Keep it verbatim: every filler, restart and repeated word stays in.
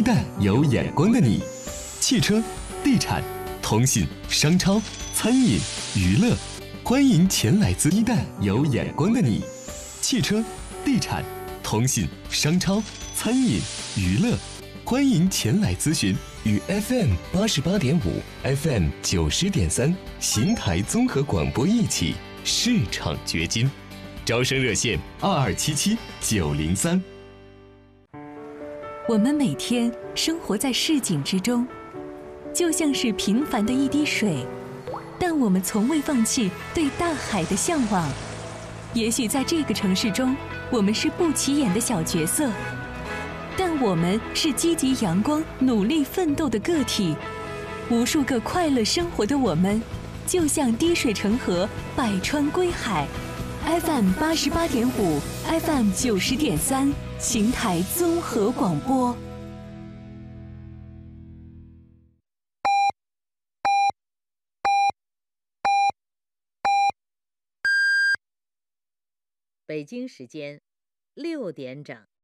待有眼光的你。汽车、地产、通信、商超、餐饮、娱乐，欢迎前来咨一待有眼光的你。汽车、地产、通信、商超、餐饮、娱乐，欢迎前来咨询。与 F M 八十八点五、F M 九十点三邢台综合广播一起市场掘金，招生热线二二七七九零三。 我们每天生活在市井之中，就像是平凡的一滴水，但我们从未放弃对大海的向往。也许在这个城市中，我们是不起眼的小角色，但我们是积极阳光、努力奋斗的个体。无数个快乐生活的我们，就像滴水成河，百川归海。F M 八十八点五 ，F M 九十点三，邢台综合广播。 北京时间六点整。